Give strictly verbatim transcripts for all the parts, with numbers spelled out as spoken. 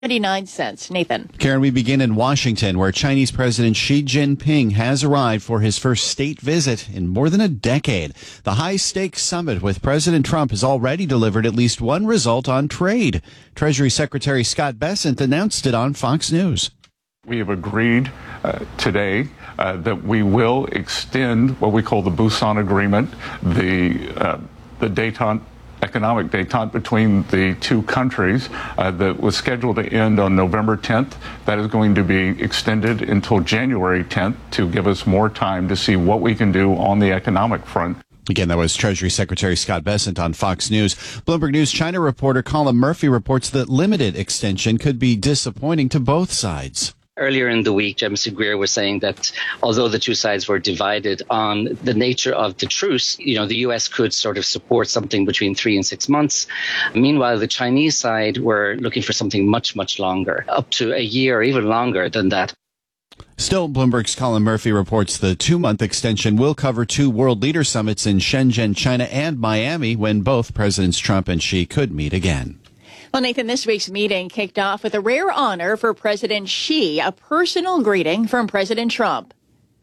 ninety-nine cents. Nathan. Karen, we begin in Washington, where Chinese President Xi Jinping has arrived for his first state visit in more than a decade. The high-stakes summit with President Trump has already delivered at least one result on trade. Treasury Secretary Scott Bessent announced it on Fox News. We have agreed uh, today uh, that we will extend what we call the Busan Agreement, the uh, the détente, economic détente between the two countries uh, that was scheduled to end on November tenth. That is going to be extended until January tenth to give us more time to see what we can do on the economic front. Again, that was Treasury Secretary Scott Bessent on Fox News. Bloomberg News China reporter Colin Murphy reports that limited extension could be disappointing to both sides. Earlier in the week, Jamison Greer was saying that although the two sides were divided on the nature of the truce, you know, the U S could sort of support something between three and six months. Meanwhile, the Chinese side were looking for something much, much longer, up to a year or even longer than that. Still, Bloomberg's Colin Murphy reports the two-month extension will cover two world leader summits in Shenzhen, China, and Miami, when both Presidents Trump and Xi could meet again. Well, Nathan, this week's meeting kicked off with a rare honor for President Xi, a personal greeting from President Trump.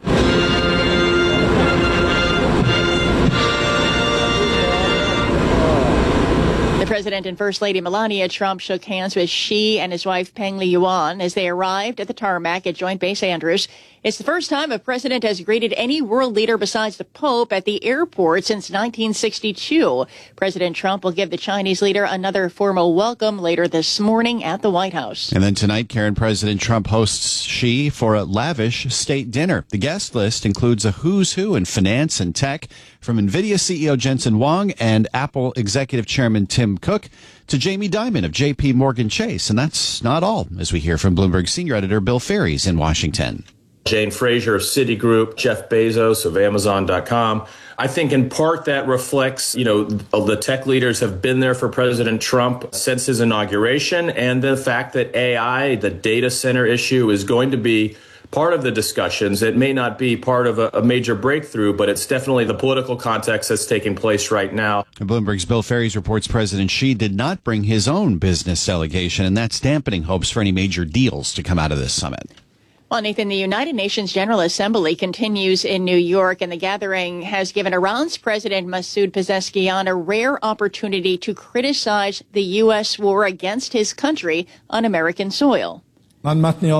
The President and First Lady Melania Trump shook hands with Xi and his wife Peng Liyuan as they arrived at the tarmac at Joint Base Andrews. It's the first time a president has greeted any world leader besides the Pope at the airport since nineteen sixty-two. President Trump will give the Chinese leader another formal welcome later this morning at the White House. And then tonight, Karen, President Trump hosts Xi for a lavish state dinner. The guest list includes a who's who in finance and tech, from NVIDIA C E O Jensen Huang and Apple Executive Chairman Tim Cook to Jamie Dimon of J P Morgan Chase. And that's not all, as we hear from Bloomberg Senior Editor Bill Ferries in Washington. Jane Fraser of Citigroup, Jeff Bezos of Amazon dot com. I think in part that reflects, you know, the tech leaders have been there for President Trump since his inauguration, and the fact that A I, the data center issue, is going to be part of the discussions. It may not be part of a, a major breakthrough, but it's definitely the political context that's taking place right now. Bloomberg's Bill Ferries reports President Xi did not bring his own business delegation, and that's dampening hopes for any major deals to come out of this summit. Well, Nathan, the United Nations General Assembly continues in New York, and the gathering has given Iran's President Masoud Pezeshkian a rare opportunity to criticize the U S war against his country on American soil. I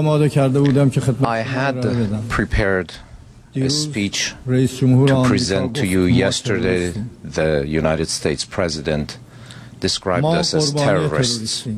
had prepared a speech to present to you yesterday. The United States President described us as terrorists.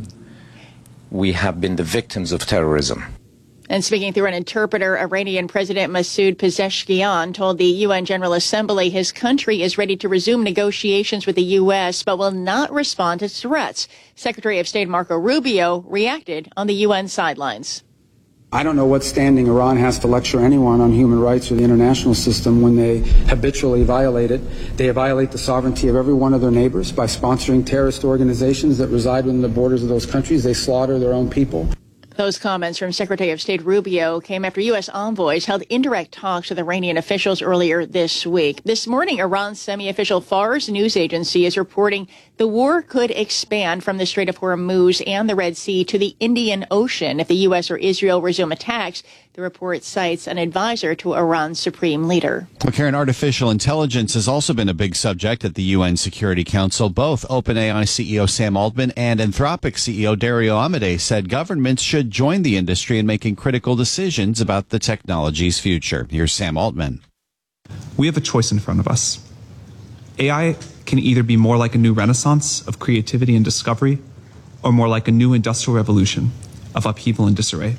We have been the victims of terrorism. And speaking through an interpreter, Iranian President Masoud Pezeshkian told the U N General Assembly his country is ready to resume negotiations with the U S, but will not respond to threats. Secretary of State Marco Rubio reacted on the U N sidelines. I don't know what standing Iran has to lecture anyone on human rights or the international system when they habitually violate it. They violate the sovereignty of every one of their neighbors by sponsoring terrorist organizations that reside within the borders of those countries. They slaughter their own people. Those comments from Secretary of State Rubio came after U S envoys held indirect talks with Iranian officials earlier this week. This morning, Iran's semi-official Fars news agency is reporting the war could expand from the Strait of Hormuz and the Red Sea to the Indian Ocean if the U S or Israel resume attacks. The report cites an advisor to Iran's supreme leader. Well, Karen, artificial intelligence has also been a big subject at the U N Security Council. Both OpenAI C E O Sam Altman and Anthropic C E O Dario Amodei said governments should join the industry in making critical decisions about the technology's future. Here's Sam Altman. We have a choice in front of us. A I can either be more like a new renaissance of creativity and discovery, or more like a new industrial revolution of upheaval and disarray.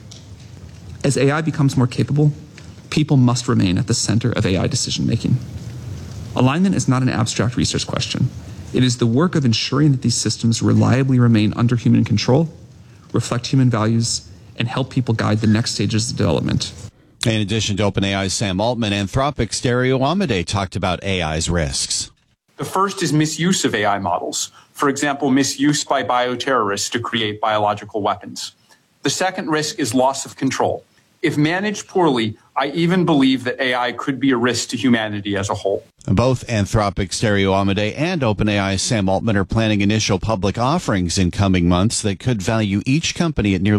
As A I becomes more capable, people must remain at the center of A I decision-making. Alignment is not an abstract research question. It is the work of ensuring that these systems reliably remain under human control, reflect human values, and help people guide the next stages of development. In addition to OpenAI's Sam Altman, Anthropic's Dario Amodei talked about A I's risks. The first is misuse of A I models. For example, misuse by bioterrorists to create biological weapons. The second risk is loss of control. If managed poorly, I even believe that A I could be a risk to humanity as a whole. Both Anthropic Stereo Amade and OpenAI's Sam Altman are planning initial public offerings in coming months that could value each company at nearly